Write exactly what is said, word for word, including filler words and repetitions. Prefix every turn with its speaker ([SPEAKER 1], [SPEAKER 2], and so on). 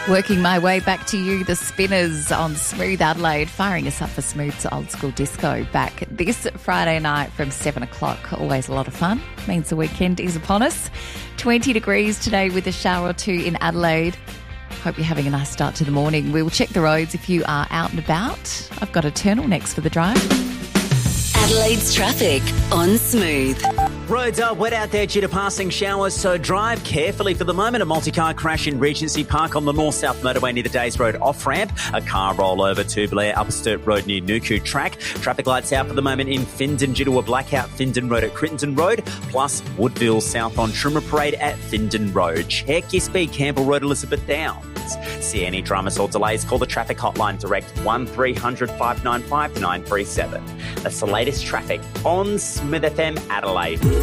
[SPEAKER 1] Working my way back to you, the Spinners on Smooth Adelaide, firing us up for Smooth's old school disco back this Friday night from seven o'clock. Always a lot of fun. Means the weekend is upon us. twenty degrees today with a shower or two in Adelaide. Hope you're having a nice start to the morning. We will check the roads if you are out and about. I've got a turtleneck for the drive.
[SPEAKER 2] Adelaide's traffic on Smooth.
[SPEAKER 3] Roads are wet out there due to passing showers, so drive carefully. For the moment, a multi-car crash in Regency Park on the north-south motorway near the Days Road off-ramp. A car rollover to Blair Upper Sturt Road near Nuku Track. Traffic lights out for the moment in Findon due to a blackout Findon Road at Crittenton Road, plus Woodville south on Trimmer Parade at Findon Road. Check your speed, Campbell Road, Elizabeth Downs. See any dramas or delays, call the traffic hotline direct one three hundred five nine five nine three seven. That's the latest traffic on Smith F M Adelaide.